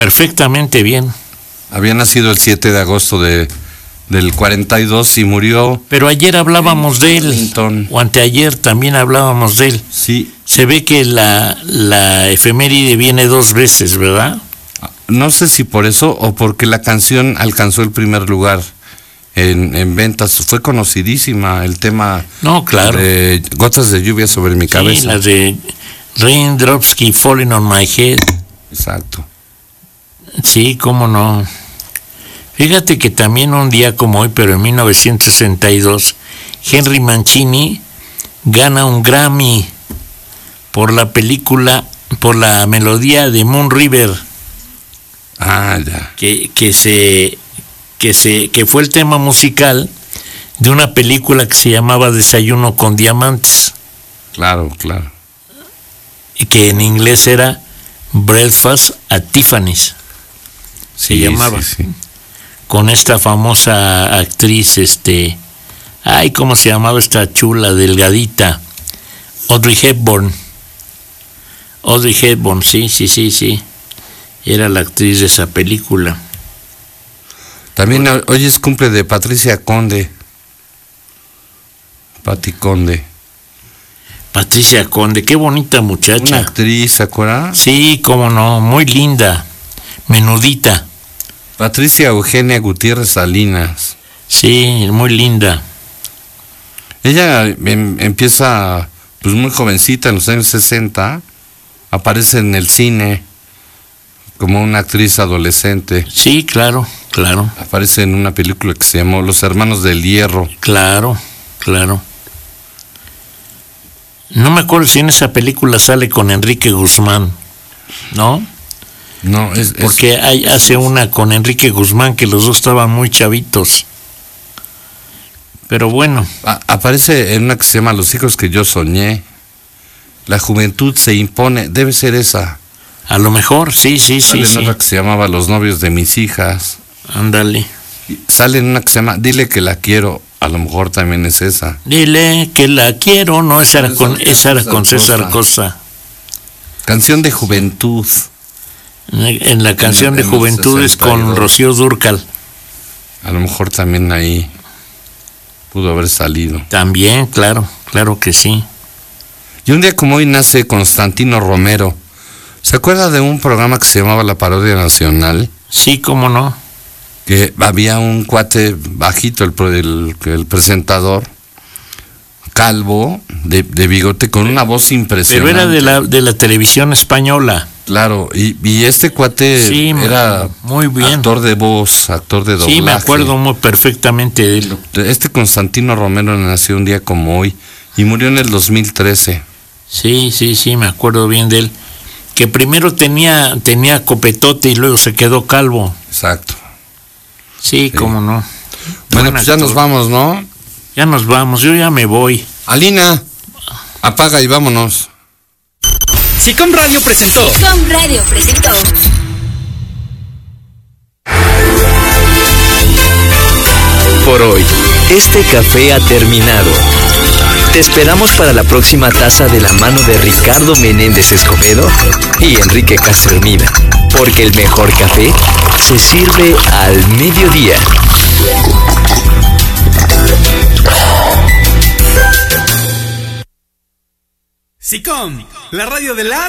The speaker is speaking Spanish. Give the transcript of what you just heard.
Perfectamente bien. Había nacido el 7 de agosto del 42 y murió. Pero ayer hablábamos de él, Clinton. o anteayer también hablábamos de él. Sí. Se ve que la efeméride viene 2 veces, ¿verdad? No sé si por eso o porque la canción alcanzó el primer lugar en ventas. Fue conocidísima el tema. No, claro. De Gotas de lluvia sobre mi cabeza. Sí, la de Raindrops Keep Falling on My Head. Exacto. Sí, cómo no. Fíjate que también un día como hoy, pero en 1962, Henry Mancini gana un Grammy por la película, por la melodía de Moon River. Ah, ya. Que fue el tema musical de una película que se llamaba Desayuno con Diamantes. Claro, claro. Y que en inglés era Breakfast at Tiffany's. Se llamaba. Sí. Con esta famosa actriz, ¿cómo se llamaba esta chula, delgadita? Audrey Hepburn. Audrey Hepburn, sí. Era la actriz de esa película. También hoy es cumple de Patricia Conde. Patti Conde. Patricia Conde, qué bonita muchacha. Una actriz, ¿se acuerda? Sí, cómo no, muy linda, menudita. Patricia Eugenia Gutiérrez Salinas. Sí, muy linda. Ella empieza pues muy jovencita, en los años 60, aparece en el cine como una actriz adolescente. Sí, claro. Aparece en una película que se llamó Los Hermanos del Hierro. Claro. No me acuerdo si en esa película sale con Enrique Guzmán, ¿no? No, porque hace una con Enrique Guzmán que los dos estaban muy chavitos. Pero bueno. Aparece en una que se llama Los hijos que yo soñé. La juventud se impone, debe ser esa. A lo mejor, sí. Sale en otra que se llamaba Los novios de mis hijas. Ándale. Sale en una que se llama Dile que la quiero, a lo mejor también es esa. Dile que la quiero, no, esa era con César Costa. Canción de juventud. En la canción de juventud es con Rocío Dúrcal. A lo mejor también ahí pudo haber salido. También, claro que sí. Y un día como hoy nace Constantino Romero. ¿Se acuerda de un programa que se llamaba La Parodia Nacional? Sí, cómo no. Que había un cuate bajito, el presentador, calvo, de bigote, con una voz impresionante. Pero era de la televisión española. Claro, y este cuate era muy bien. Actor de voz, actor de doblaje. Sí, me acuerdo muy perfectamente de él. Este Constantino Romero nació un día como hoy y murió en el 2013. Sí, me acuerdo bien de él. Que primero tenía copetote y luego se quedó calvo. Exacto. Sí, cómo no. Bueno, pues ya nos vamos, ¿no? Ya nos vamos, yo ya me voy. Alina, apaga y vámonos. SICOM Radio presentó. Por hoy, este café ha terminado. Te esperamos para la próxima taza de la mano de Ricardo Menéndez Escobedo y Enrique Castro Hermida, porque el mejor café se sirve al mediodía. SICOM, la radio de las